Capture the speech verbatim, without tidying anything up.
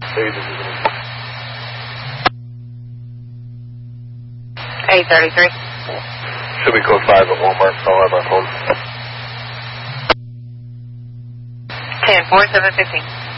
eight thirty-three. Should be code five at Walmart. I'll have my phone. ten four seven fifteen.